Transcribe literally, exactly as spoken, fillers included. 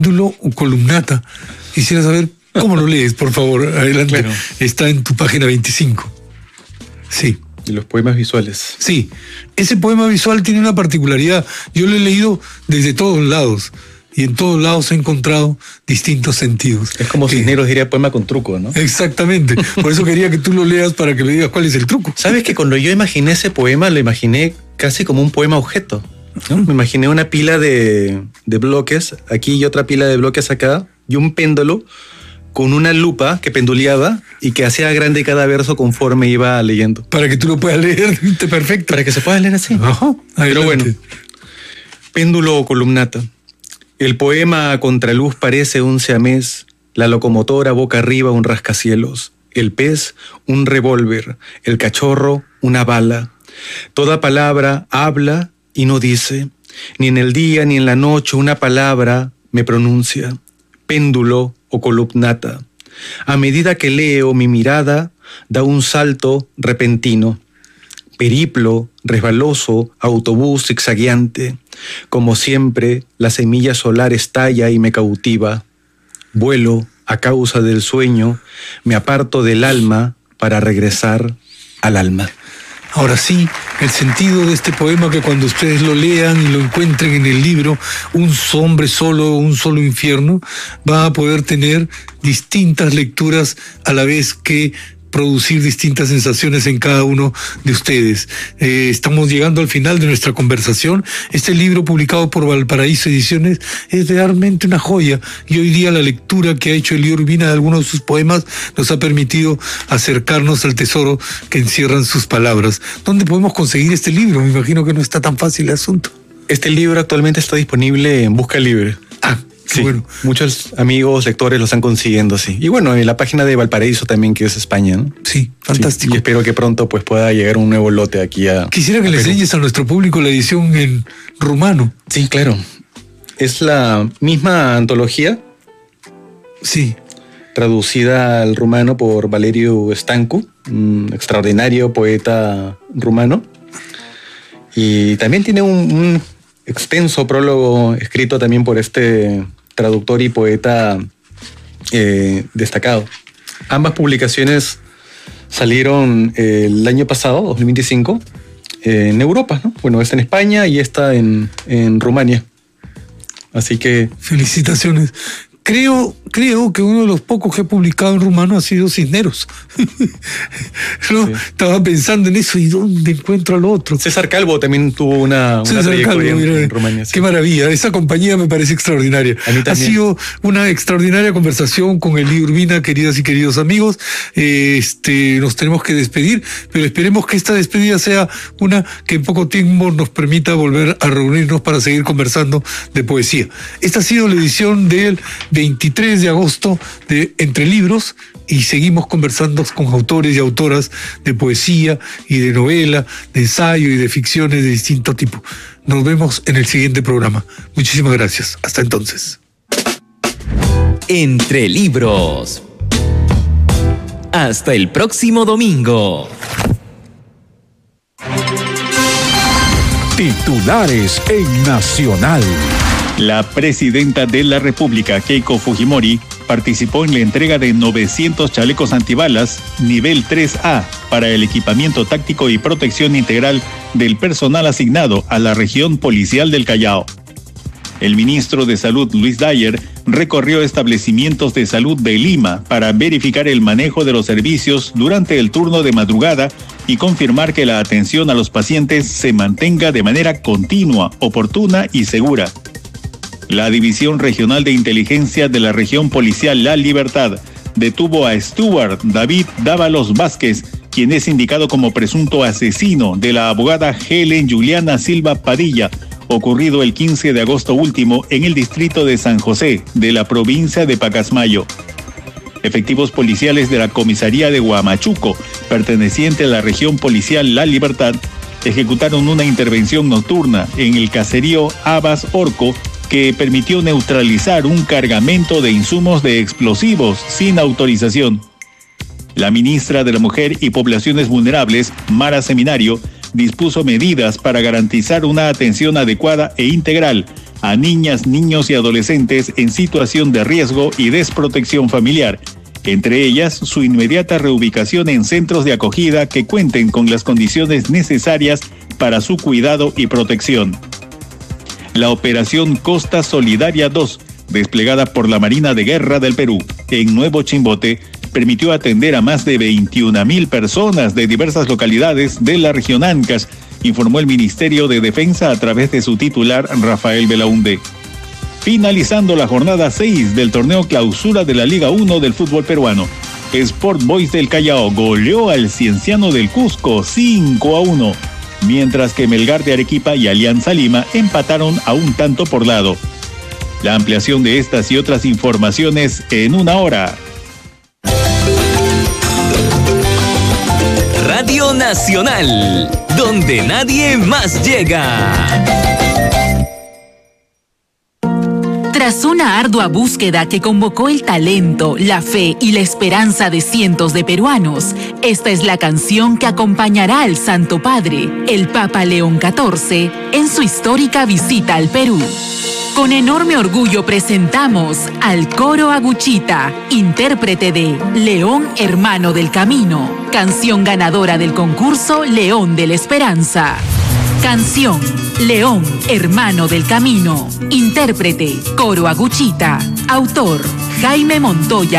péndulo o columnata. Quisiera saber cómo lo lees, por favor. Adelante. Claro. Está en tu página veinticinco. Sí. Y los poemas visuales. Sí. Ese poema visual tiene una particularidad. Yo lo he leído desde todos lados. Y en todos lados he encontrado distintos sentidos. Es como que, Cisneros diría poema con truco, ¿no? Exactamente. Por eso quería que tú lo leas para que me digas cuál es el truco. ¿Sabes que cuando yo imaginé ese poema, lo imaginé casi como un poema objeto? ¿No? Me imaginé una pila de, de bloques aquí y otra pila de bloques acá y un péndulo con una lupa que penduleaba y que hacía grande cada verso conforme iba leyendo. Para que tú lo puedas leer, perfecto. Para que se pueda leer así. Ajá, pero bueno, péndulo o columnata. El poema a contraluz parece un siamés, la locomotora boca arriba un rascacielos, el pez un revólver, el cachorro una bala. Toda palabra habla y no dice, ni en el día ni en la noche una palabra me pronuncia. Péndulo o columnata. A medida que leo, mi mirada da un salto repentino. Periplo, resbaloso, autobús zigzagueante. Como siempre, la semilla solar estalla y me cautiva. Vuelo a causa del sueño, me aparto del alma para regresar al alma. Ahora sí, el sentido de este poema, que cuando ustedes lo lean y lo encuentren en el libro, Un hombre solo, un solo infierno, va a poder tener distintas lecturas a la vez que producir distintas sensaciones en cada uno de ustedes. Eh, estamos llegando al final de nuestra conversación. Este libro, publicado por Valparaíso Ediciones, es realmente una joya, y hoy día la lectura que ha hecho Elío Urbina de algunos de sus poemas nos ha permitido acercarnos al tesoro que encierran sus palabras. ¿Dónde podemos conseguir este libro? Me imagino que no está tan fácil el asunto. Este libro actualmente está disponible en Busca Libre. Ah, sí, bueno. Muchos amigos, lectores lo están consiguiendo, sí. Y bueno, en la página de Valparaíso también, que es España, ¿no? Sí, fantástico. Sí, y espero que pronto pues pueda llegar un nuevo lote aquí a... Quisiera que a le enseñes a nuestro público la edición en rumano. Sí, claro. Es la misma antología. Sí. Traducida al rumano por Valeriu Stancu, un extraordinario poeta rumano. Y también tiene un, un extenso prólogo escrito también por este traductor y poeta eh, destacado. Ambas publicaciones salieron eh, el año pasado, dos mil veinticinco, eh, en Europa, ¿no? Bueno, esta en España y esta en, en Rumania. Así que... Felicitaciones. Creo, creo que uno de los pocos que he publicado en rumano ha sido Cisneros. ¿No? Sí. Estaba pensando en eso, ¿y dónde encuentro al otro? César Calvo también tuvo una, una César trayectoria Calvo, en, mira, en Rumania. Sí. Qué maravilla, esa compañía me parece extraordinaria. Ha sido una extraordinaria conversación con Elío Urbina, queridas y queridos amigos. Este, nos tenemos que despedir, pero esperemos que esta despedida sea una que en poco tiempo nos permita volver a reunirnos para seguir conversando de poesía. Esta ha sido la edición del veintitrés de agosto de Entre Libros, y seguimos conversando con autores y autoras de poesía y de novela, de ensayo y de ficciones de distinto tipo. Nos vemos en el siguiente programa. Muchísimas gracias. Hasta entonces. Entre Libros. Hasta el próximo domingo. Titulares en Nacional. La presidenta de la República, Keiko Fujimori, participó en la entrega de novecientos chalecos antibalas nivel tres A para el equipamiento táctico y protección integral del personal asignado a la región policial del Callao. El ministro de Salud, Luis Dyer, recorrió establecimientos de salud de Lima para verificar el manejo de los servicios durante el turno de madrugada y confirmar que la atención a los pacientes se mantenga de manera continua, oportuna y segura. La División Regional de Inteligencia de la Región Policial La Libertad detuvo a Stuart David Dávalos Vázquez, quien es indicado como presunto asesino de la abogada Helen Juliana Silva Padilla, ocurrido el quince de agosto último en el distrito de San José, de la provincia de Pacasmayo. Efectivos policiales de la comisaría de Huamachuco, perteneciente a la Región Policial La Libertad, ejecutaron una intervención nocturna en el caserío Abas Orco, que permitió neutralizar un cargamento de insumos de explosivos sin autorización. La ministra de la Mujer y Poblaciones Vulnerables, Mara Seminario, dispuso medidas para garantizar una atención adecuada e integral a niñas, niños y adolescentes en situación de riesgo y desprotección familiar, entre ellas su inmediata reubicación en centros de acogida que cuenten con las condiciones necesarias para su cuidado y protección. La Operación Costa Solidaria dos, desplegada por la Marina de Guerra del Perú en Nuevo Chimbote, permitió atender a más de veintiuna mil personas de diversas localidades de la región Ancash, informó el Ministerio de Defensa a través de su titular Rafael Belaúnde. Finalizando la jornada seis del torneo clausura de la Liga uno del fútbol peruano, Sport Boys del Callao goleó al Cienciano del Cusco cinco a uno, mientras que Melgar de Arequipa y Alianza Lima empataron a un tanto por lado. La ampliación de estas y otras informaciones en una hora. Radio Nacional, donde nadie más llega. Tras una ardua búsqueda que convocó el talento, la fe y la esperanza de cientos de peruanos, esta es la canción que acompañará al Santo Padre, el Papa León catorce, en su histórica visita al Perú. Con enorme orgullo presentamos al Coro Aguchita, intérprete de León Hermano del Camino, canción ganadora del concurso León de la Esperanza. Canción León Hermano del Camino, intérprete Coro Aguchita, autor Jaime Montoya.